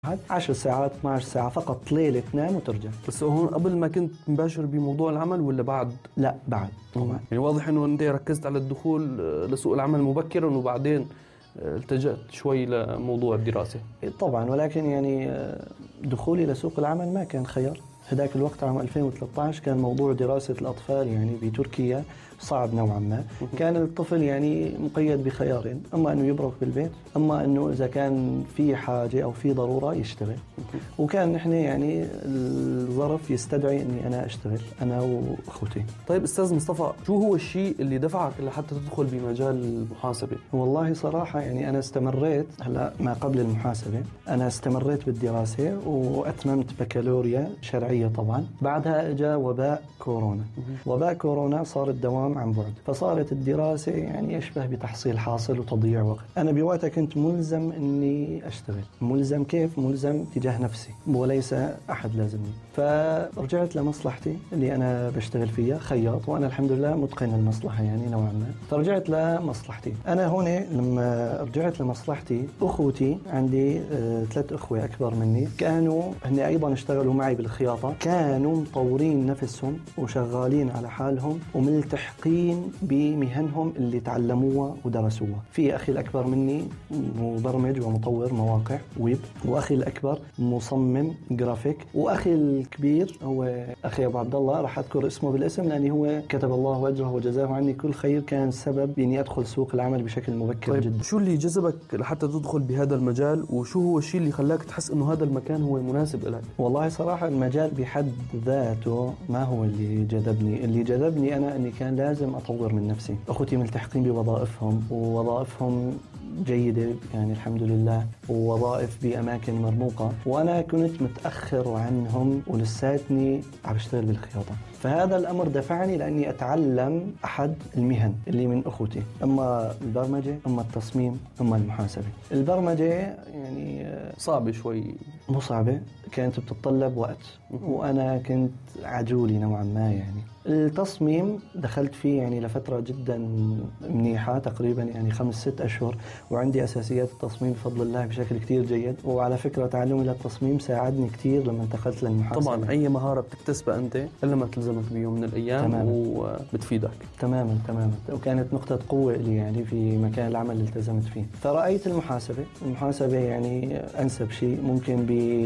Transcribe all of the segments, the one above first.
10 ساعات 12 ساعة فقط، ليلة تنام وترجع. بس هون قبل ما كنت مباشر بموضوع العمل ولا بعد؟ لا بعد طبعا. يعني واضح انه انت ركزت على الدخول لسوق العمل مبكرا وبعدين التجأت شوي لموضوع الدراسة. طبعا، ولكن يعني دخولي لسوق العمل ما كان خيار. هذاك الوقت عام 2013 كان موضوع دراسة الأطفال يعني بتركيا صعب نوعا ما. كان الطفل يعني مقيد بخيارين، أما أنه يبرك بالبيت، أما أنه إذا كان في حاجة أو في ضرورة يشتغل. وكان نحن يعني الظرف يستدعي أني أنا أشتغل أنا وأخوتي. طيب أستاذ مصطفى، شو هو الشيء اللي دفعك لحتى تدخل بمجال المحاسبة؟ والله صراحة يعني أنا استمريت هلا ما قبل المحاسبة، أنا استمريت بالدراسة وأتممت بكالوريا شرعية طبعا. بعدها جاء وباء كورونا. وباء كورونا صار الدوام عن بعد، فصارت الدراسة يعني يشبه بتحصيل حاصل وتضييع وقت. أنا بوقتها كنت ملزم إني أشتغل. ملزم كيف؟ ملزم تجاه نفسي وليس أحد لازمني. فرجعت لمصلحتي اللي أنا بشتغل فيها، خياط، وأنا الحمد لله متقن المصلحة يعني نوعا ما. فرجعت لمصلحتي. أنا هون لما رجعت لمصلحتي، أخوتي عندي 3 أخوة أكبر مني، كانوا هن أيضا اشتغلوا معي بالخياطة، كانوا مطورين نفسهم وشغالين على حالهم وملتحقين بمهنهم اللي تعلموها ودرسوها. في أخي الأكبر مني مبرمج ومطور مواقع ويب، وأخي الأكبر مصمم جرافيك، وأخي الكبير هو أخي أبو عبد الله، راح أذكر اسمه بالاسم لأنه هو كتب الله أجره وجزاه عني كل خير، كان سبب إني أدخل سوق العمل بشكل مبكر. طيب جدا. شو اللي جذبك لحتى تدخل بهذا المجال، وشو هو الشيء اللي خلاك تحس إنه هذا المكان هو مناسب لك؟ والله صراحة المجال بحد ذاته ما هو اللي جذبني. اللي جذبني أنا أني كان لازم أطور من نفسي. أخوتي ملتحقين بوظائفهم ووظائفهم جيدة يعني الحمد لله، ووظائف بأماكن مرموقة، وأنا كنت متأخر عنهم ولساتني عم بشتغل بالخياطة. فهذا الأمر دفعني لأني أتعلم أحد المهن اللي من أخوتي، أما البرمجة أما التصميم أما المحاسبة. البرمجة يعني صعبة شوي. مو صعبة، كانت بتتطلب وقت وأنا كنت عجولي نوعا ما. يعني التصميم دخلت فيه يعني لفترة جدا منيحة، تقريبا يعني 5-6 أشهر، وعندي أساسيات التصميم بفضل الله بشكل كتير جيد. وعلى فكرة تعلمي للتصميم ساعدني كتير لما انتقلت للمحاسبة. طبعا أي مهارة بتكتسبها أنت إلا ما تلزمك بيوم من الأيام. تماماً. وبتفيدك تماما. وكانت نقطة قوة لي يعني في مكان العمل اللي التزمت فيه. فرأيت المحاسبة يعني أنسب شيء، ممكن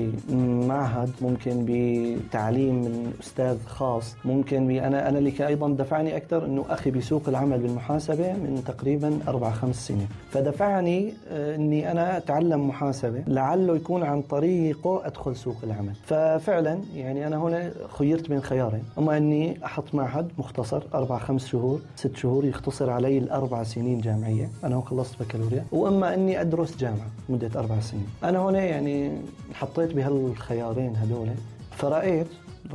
بمعهد، ممكن بتعليم من أستاذ خاص، ممكن أنا اللي أيضا دفعني أكثر إنه أخي بسوق العمل بالمحاسبة من تقريبا 4-5 سنين، فدفعني إني أنا أتعلم محاسبة لعله يكون عن طريقه أدخل سوق العمل. ففعلا يعني أنا هنا خيرت بين خيارين، أما إني أحط معهد مختصر 4-5 شهور 6 شهور يختصر علي 4 سنين جامعية، أنا خلصت بكالوريا، وإما إني أدرس جامعة مدة 4 سنين. أنا هنا يعني حطيت بهالخيارين هدول. فرأيت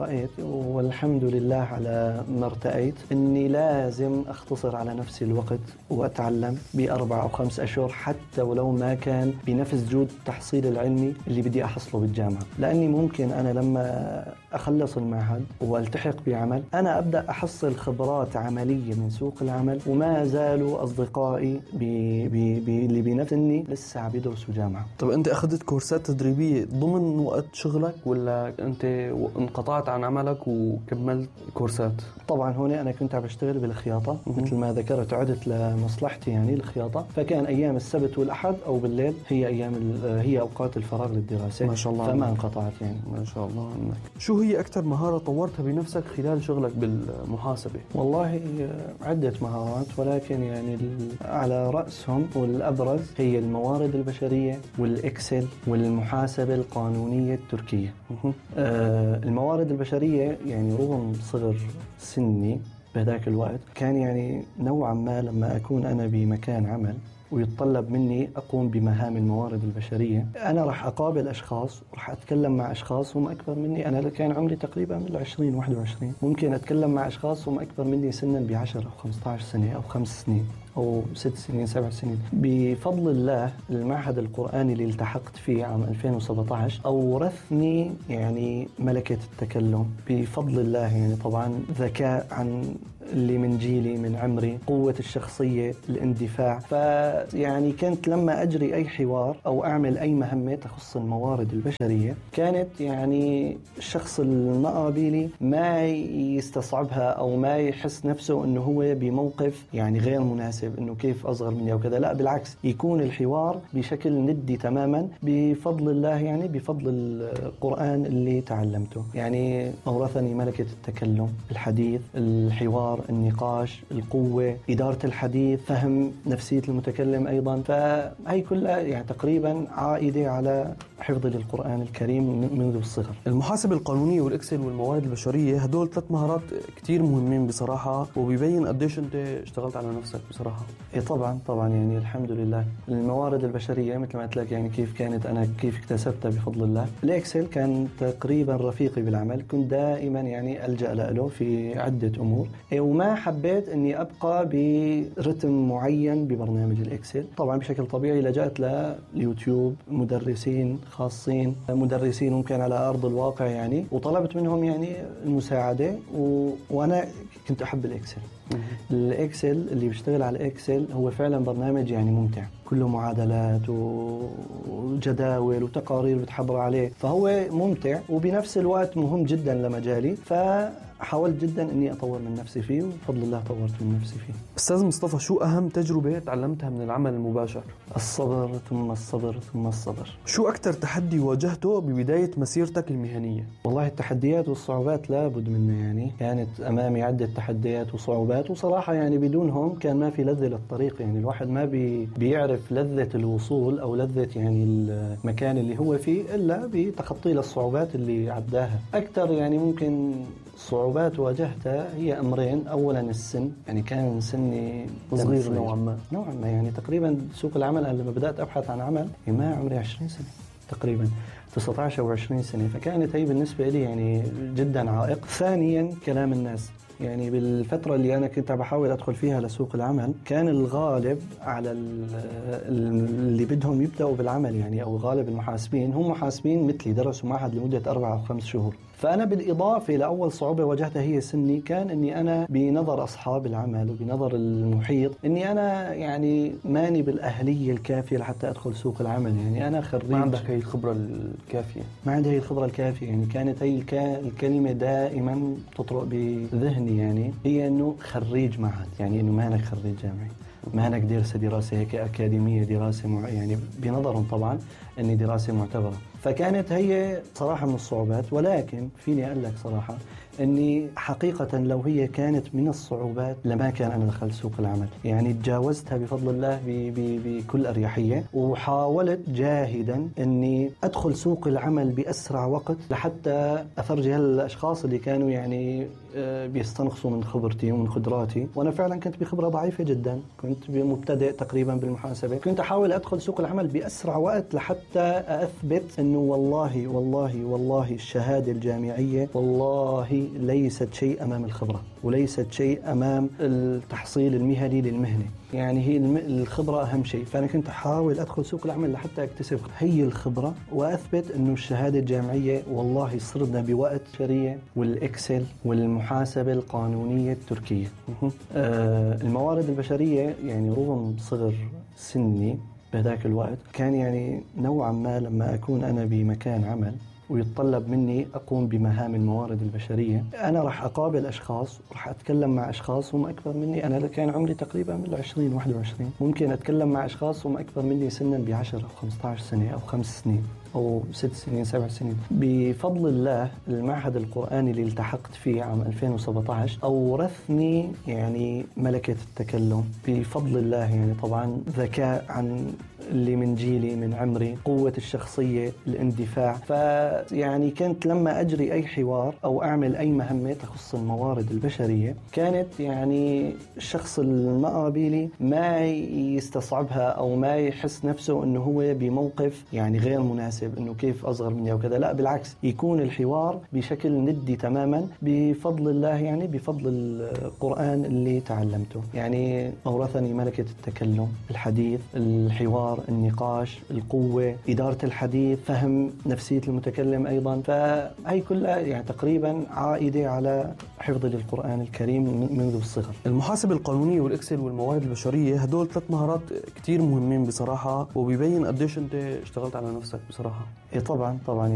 والحمد لله على ما ارتأيت إني لازم أختصر على نفسي الوقت وأتعلم ب4 أو 5 أشهر، حتى ولو ما كان بنفس جود التحصيل العلمي اللي بدي أحصله بالجامعة. لأني ممكن أنا لما أخلص المعهد والتحق بعمل أنا أبدأ أحصل خبرات عملية من سوق العمل، وما زالوا أصدقائي اللي بنفسني لسه عم يدرسوا جامعة. طب أنت أخذت كورسات تدريبية ضمن وقت شغلك ولا أنت انقطعت عن عملك وكملت كورسات؟ طبعا هنا أنا كنت عم بشتغل بالخياطة مثل ما ذكرت، عدت لمصلحتي يعني الخياطة، فكان أيام السبت والأحد أو بالليل هي أوقات الفراغ للدراسة. ما شاء الله. فما انقطعت يعني. ما شاء الله عنك. شو هي أكثر مهارة طورتها بنفسك خلال شغلك بالمحاسبة؟ والله عدة مهارات، ولكن يعني على رأسهم والأبرز هي الموارد البشرية والإكسل والمحاسبة القانونية التركية. الموارد البشرية يعني رغم صغر سني بهذاك الوقت كان يعني نوعا ما لما أكون أنا بمكان عمل ويتطلب مني أقوم بمهام الموارد البشرية، أنا راح أقابل أشخاص وراح أتكلم مع أشخاص هم أكبر مني. أنا كان عمري تقريبا من 20-21، ممكن أتكلم مع أشخاص هم أكبر مني سنا ب10 أو 15 سنة أو 5 سنين أو 6 سنين 7 سنين. بفضل الله المعهد القرآني اللي التحقت فيه عام 2017 أورثني يعني ملكة التكلم بفضل الله، يعني طبعا ذكاء عن اللي من جيلي من عمري، قوة الشخصية، الاندفاع. فيعني كنت لما أجري أي حوار أو أعمل أي مهمة تخص الموارد البشرية، كانت يعني الشخص المقابلي ما يستصعبها أو ما يحس نفسه أنه هو بموقف يعني غير مناسب، أنه كيف أصغر مني أو كذا. لا بالعكس، يكون الحوار بشكل ندي تماما بفضل الله، يعني بفضل القرآن اللي تعلمته. يعني أورثني ملكة التكلم، الحديث، الحوار، النقاش، القوة، إدارة الحديث، فهم نفسية المتكلم أيضا. فهي كلها يعني تقريبا عائدة على حفظ للقرآن الكريم منذ الصغر. المحاسبة القانونية والإكسل والموارد البشرية هدول 3 مهارات كتير مهمين بصراحة، وبيبين قديش أنت اشتغلت على نفسك بصراحة. إيه طبعا يعني الحمد لله. الموارد البشرية مثل ما قلت لك يعني كيف اكتسبتها بفضل الله. الإكسل كان تقريبا رفيقي بالعمل، كنت دائما يعني ألجأ له في عدة أمور، وما حبيت أني أبقى برتم معين ببرنامج الإكسل. طبعا بشكل طبيعي لجأت ليوتيوب، مدرسين خاصين، مدرسين ممكن على أرض الواقع يعني، وطلبت منهم يعني المساعدة. وأنا كنت أحب الإكسل. الإكسل اللي بيشتغل على الإكسل هو فعلا برنامج يعني ممتع، كله معادلات وجداول وتقارير بتحضر عليه، فهو ممتع وبنفس الوقت مهم جدا لمجالي. فحاولت جدا أني أطور من نفسي فيه، وبفضل الله طورت من نفسي فيه. أستاذ مصطفى، شو أهم تجربة تعلمتها من العمل المباشر؟ الصبر ثم الصبر ثم الصبر. شو أكتر تحدي واجهته ببداية مسيرتك المهنية؟ والله التحديات والصعوبات لابد منها، يعني كانت أمامي عدة تحديات وصعوبات، وصراحة يعني بدونهم كان ما في لذة للطريق. يعني الواحد ما بيعرف لذة الوصول أو لذة يعني المكان اللي هو فيه إلا بتخطي الصعوبات اللي عداها. أكتر يعني ممكن صعوبات واجهتها هي أمرين. أولا السن، يعني كان سني صغير نوعا ما يعني تقريبا سوق العمل. أنا لما بدأت أبحث عن عمل ما عمري 20 سنة تقريبا، 19 أو 20 سنة، فكانت هي بالنسبة لي يعني جدا عائق. ثانيا كلام الناس، يعني بالفترة اللي أنا كنت بحاول أدخل فيها لسوق العمل كان الغالب على اللي بدهم يبدأوا بالعمل، يعني أو غالب المحاسبين هم محاسبين مثلي درسوا معهد لمدة 4 أو 5 شهور. فأنا بالإضافة لأول صعوبة واجهتها هي سني، كان أني أنا بنظر أصحاب العمل وبنظر المحيط أني أنا يعني ماني بالأهلية الكافية لحتى أدخل سوق العمل. يعني أنا خريج، ما عندك هي الخبرة الكافية. ما عندي هي الخبرة الكافية. يعني كانت هي الكلمة دائما تطرق بذهني، يعني هي أنه خريج معهد، يعني أنه ما أنا خريج جامعي، ما أنا درس دراسة هيك أكاديمية، دراسة يعني بنظرهم طبعا أني دراسة معتبرة. فكانت هي صراحة من الصعوبات. ولكن فيني أقول لك صراحة أني حقيقة لو هي كانت من الصعوبات لما كان أنا دخلت سوق العمل. يعني تجاوزتها بفضل الله بكل أريحية، وحاولت جاهدا أني أدخل سوق العمل بأسرع وقت لحتى أفرجي هالأشخاص اللي كانوا يعني بيستنقصوا من خبرتي ومن قدراتي. وأنا فعلا كنت بخبرة ضعيفة جدا، كنت مبتدئ تقريبا بالمحاسبة. كنت أحاول أدخل سوق العمل بأسرع وقت لحتى أثبت أنه والله الشهادة الجامعية والله ليست شيء أمام الخبرة، وليست شيء أمام التحصيل المهني للمهنة. يعني هي الخبرة أهم شيء. فأنا كنت أحاول أدخل سوق العمل لحتى أكتسب هي الخبرة وأثبت أنه الشهادة الجامعية والله صرنا بوقت شرية والإكسل والمحاسبة القانونية التركية. الموارد البشرية يعني رغم صغر سني بهذاك الوقت كان يعني نوعا ما لما أكون أنا بمكان عمل ويتطلب مني أقوم بمهام الموارد البشرية، أنا راح أقابل أشخاص، راح أتكلم مع أشخاص هم أكبر مني. أنا كان عمري تقريبا من 20 21، ممكن أتكلم مع أشخاص هم أكبر مني سنا ب10 أو 15 سنة أو 5 سنين أو 6 سنين 7 سنين. بفضل الله المعهد القرآني اللي التحقت فيه عام 2017 أورثني يعني ملكة التكلم بفضل الله. يعني طبعا ذكاء عن اللي من جيلي من عمري، قوة الشخصية، الاندفاع. فيعني كنت لما أجري أي حوار أو أعمل أي مهمة تخص الموارد البشرية كانت يعني الشخص المقابلي ما يستصعبها أو ما يحس نفسه أنه هو بموقف يعني غير مناسب، أنه كيف أصغر مني أو كذا. لا بالعكس، يكون الحوار بشكل ندي تماما بفضل الله، يعني بفضل القرآن اللي تعلمته. يعني أورثني ملكة التكلم، الحديث، الحوار، الحوار، النقاش، القوة، إدارة الحديث، فهم نفسية المتكلم أيضا. فهي كلها يعني تقريبا عائدة على حفظ للقرآن الكريم منذ الصغر. المحاسبة القانونية والإكسل والموارد البشرية هدول 3 مهارات كتير مهمين بصراحة، وبيبين قديش أنت اشتغلت على نفسك بصراحة. طبعا